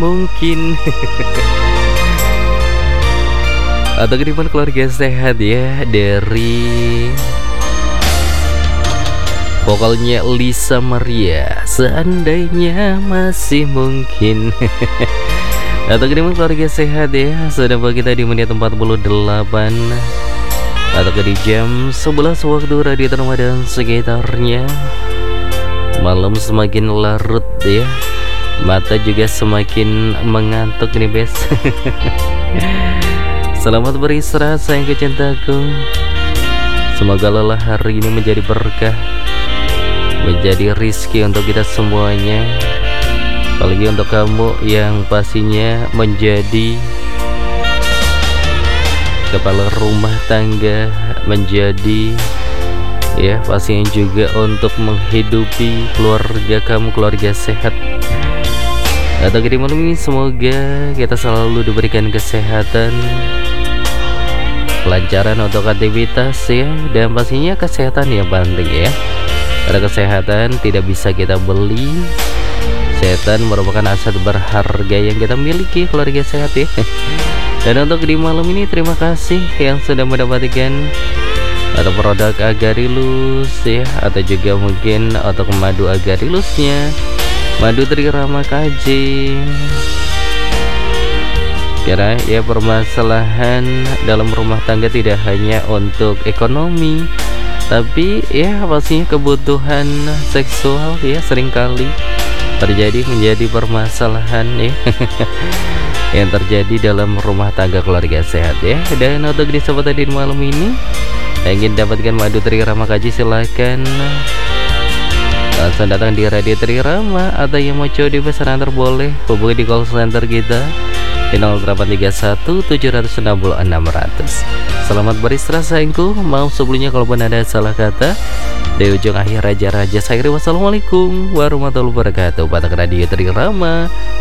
mungkin. Atau gimana keluarga sehat ya, dari vokalnya Lisa Maria, seandainya masih mungkin. Atau gimana keluarga sehat ya, sudah bagi kita di menit 48 atau di jam 11 waktu Radio Ternama dan sekitarnya. Malam semakin larut ya, mata juga semakin mengantuk nih bes. Selamat beristirahat sayangku cintaku. Semoga lelah hari ini menjadi berkah, menjadi rizki untuk kita semuanya. Apalagi untuk kamu yang pastinya menjadi kepala rumah tangga, menjadi ya pastinya juga untuk menghidupi keluarga kamu, keluarga sehat. Atau di malam ini semoga kita selalu diberikan kesehatan, kelancaran untuk aktivitas ya, dan pastinya kesehatan yang penting ya. Karena kesehatan tidak bisa kita beli. Kesehatan merupakan aset berharga yang kita miliki, keluarga sehat ya. Dan untuk di malam ini terima kasih yang sudah mendapatkan atau produk Agarilus ya, atau juga mungkin untuk madu Agarilusnya, madu Trirama KJ. Karena ya permasalahan dalam rumah tangga tidak hanya untuk ekonomi, tapi ya pastinya kebutuhan seksual ya seringkali terjadi menjadi permasalahan ya. Yang terjadi dalam rumah tangga keluarga sehat ya. Dan untuk di kesempatan di malam ini ingin dapatkan madu Trirama KJ, silakan langsung datang di Radio Trirama, atau yang mau coba di pesanan boleh hubungi di call center kita di 0831 700 60600. Selamat beristirahat sayangku. Maaf sebelumnya kalau pun ada salah kata. Di ujung akhir raja-raja saya, wassalamualaikum warahmatullahi wabarakatuh. Batak Radio Trirama.